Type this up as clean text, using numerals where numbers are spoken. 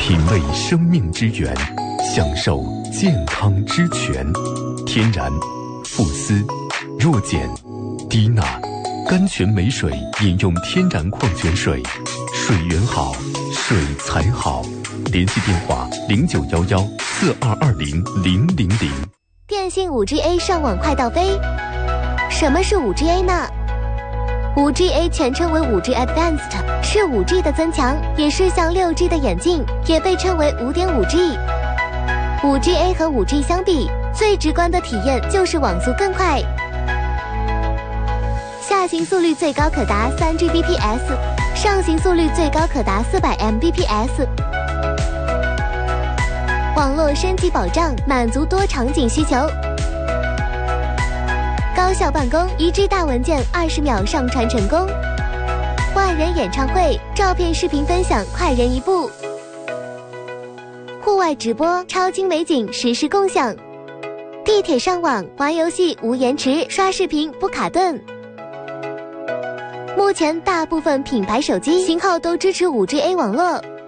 品味生命之源，享受健康之泉。天然、富思、弱碱、低钠，甘泉美水饮用天然矿泉水，水源好，水才好。联系电话0911422000。 电信 5G-A 上网快到飞。什么是 5G-A 呢？ 5G-A 全称为 5G Advanced， 是 5G 的增强，也是向 6G 的演进，也被称为 5.5G。 5G-A 和 5G 相比，最直观的体验就是网速更快，下行速率最高可达 3Gbps， 上行速率最高可达400 Mbps。 网络升级保障，满足多场景需求，高效办公，1G 大文件20秒上传成功，万人演唱会，照片视频分享快人一步，户外直播，超精美景实时共享，地铁上网玩游戏无延迟，刷视频不卡顿。目前大部分品牌手机型号都支持 5G-A 网络。